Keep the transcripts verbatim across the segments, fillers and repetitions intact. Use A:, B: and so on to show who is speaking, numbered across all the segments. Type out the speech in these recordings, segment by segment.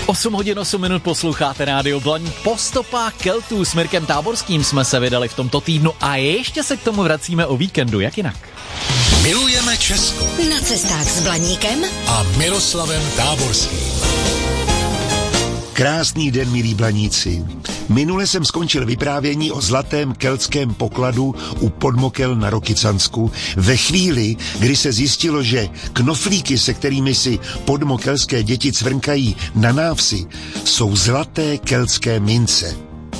A: osm hodin osm minut posloucháte Rádio Blaník. Po stopách Keltů s Mirkem Táborským jsme se vydali v tomto týdnu a ještě se k tomu vracíme o víkendu, jak jinak.
B: Milujeme Česko.
C: Na cestách s Blaníkem
B: a Miroslavem Táborským.
D: Krásný den, milí Blaníci. Minule jsem skončil vyprávění o zlatém keltském pokladu u Podmokel na Rokycansku ve chvíli, kdy se zjistilo, že knoflíky, se kterými si podmokelské děti cvrnkají na návsi, jsou zlaté keltské mince.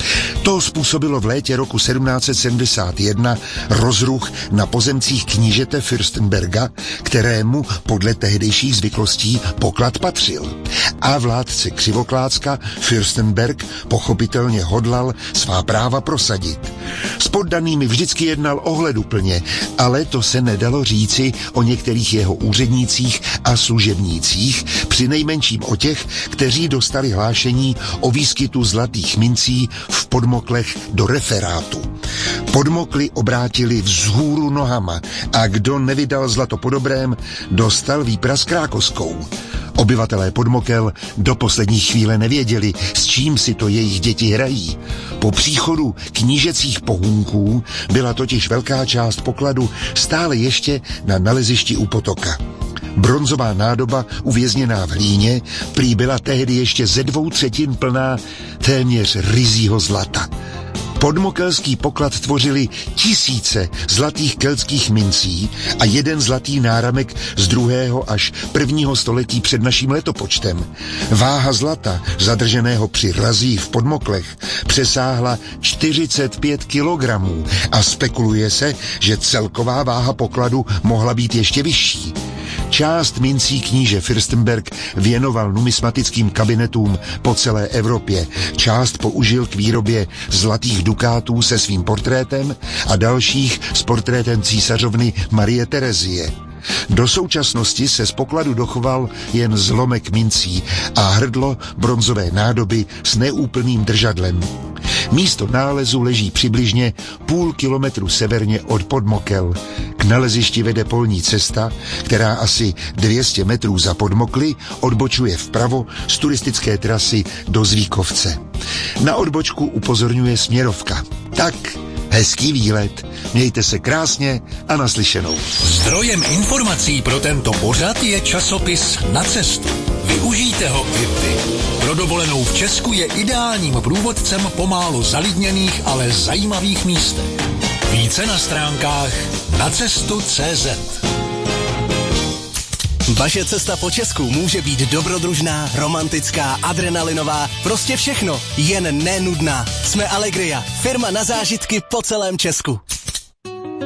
D: To způsobilo v létě roku sedmnáct set sedmdesát jedna rozruch na pozemcích knížete Fürstenberga, kterému podle tehdejších zvyklostí poklad patřil. A vládce Křivoklácka Fürstenberg pochopitelně hodlal svá práva prosadit. S poddanými vždycky jednal ohleduplně, ale to se nedalo říci o některých jeho úřednících a služebnících, přinejmenším o těch, kteří dostali hlášení o výskytu zlatých mincí v Podmoklech do referátu. Podmokly obrátili vzhůru nohama a kdo nevydal zlato po dobrém, dostal výpras krákoskou. Obyvatelé Podmokel do poslední chvíle nevěděli, s čím si to jejich děti hrají. Po příchodu knížecích pohůnků byla totiž velká část pokladu stále ještě na nalezišti u potoka. Bronzová nádoba uvězněná v hlíně prý byla tehdy ještě ze dvou třetin plná téměř ryzího zlata. Podmokelský poklad tvořili tisíce zlatých keltských mincí a jeden zlatý náramek z druhého až prvního století před naším letopočtem. Váha zlata, zadrženého při razích v Podmoklech, přesáhla čtyřicet pět kilogramů a spekuluje se, že celková váha pokladu mohla být ještě vyšší. Část mincí kníže Fürstenberg věnoval numismatickým kabinetům po celé Evropě, část použil k výrobě zlatých dukátů se svým portrétem a dalších s portrétem císařovny Marie Terezie. Do současnosti se z pokladu dochoval jen zlomek mincí a hrdlo bronzové nádoby s neúplným držadlem. Místo nálezu leží přibližně půl kilometru severně od Podmokel. K nalezišti vede polní cesta, která asi dvě stě metrů za Podmokly odbočuje vpravo z turistické trasy do Zvíkovce. Na odbočku upozorňuje směrovka. Tak, hezký výlet, mějte se krásně a naslyšenou.
B: Zdrojem informací pro tento pořad je časopis Na cestu. Využijte ho i vy. Pro dovolenou v Česku je ideálním průvodcem po málo zalidněných, ale zajímavých místech. Více na stránkách nacestu tečka cé zet.
E: Vaše cesta po Česku může být dobrodružná, romantická, adrenalinová, prostě všechno, jen nenudná. Jsme Allegria, firma na zážitky po celém Česku.